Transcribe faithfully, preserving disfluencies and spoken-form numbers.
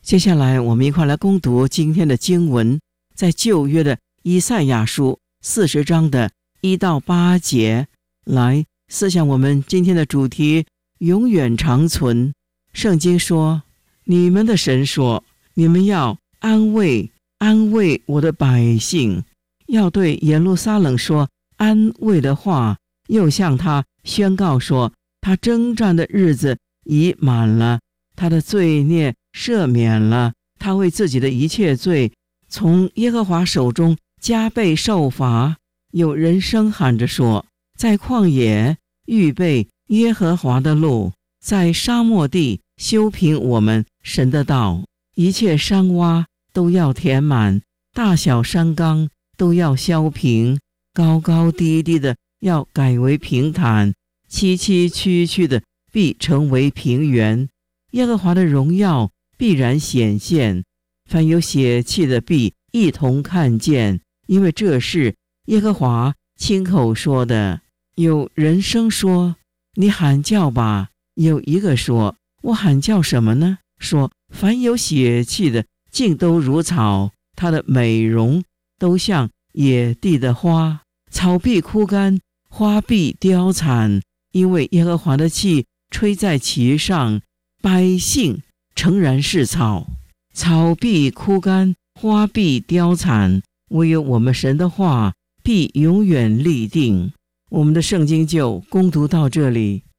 接下来我们一块来攻读今天的经文，在旧约的以赛亚书四十章的一到八节，来思想我们今天的主题，永远长存。圣经说，你们的神说，你们要安慰安慰我的百姓，要对耶路撒冷说安慰的话，又向他宣告说，他征战的日子已满了，他的罪孽赦免了，他为自己的一切罪从耶和华手中加倍受罚。有人声喊着说，在旷野预备耶和华的路，在沙漠地修平我们神的道。一切山洼都要填满，大小山冈都要削平，高高低低的要改为平坦，崎崎岖岖的必成为平原。耶和华的荣耀必然显现，凡有血气的必一同看见，因为这是耶和华亲口说的。有人声说，你喊叫吧。有一个说，我喊叫什么呢？说，凡有血气的尽都如草，它的美容都像野地的花，草必枯干，花必凋残，因为耶和华的气吹在其上。百姓诚然是草，草必枯干，花必凋残，唯有我们神的话必永远立定。我们的圣经就攻读到这里。